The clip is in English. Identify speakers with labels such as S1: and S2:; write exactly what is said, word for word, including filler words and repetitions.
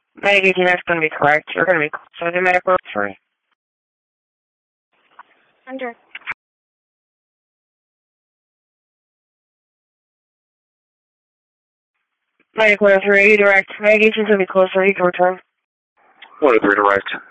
S1: Medication, that's going to be correct. You're going to be closer to medical three.
S2: Under.
S1: Medical three, direct. Medication's going to be closer. You can return.
S3: one oh three direct.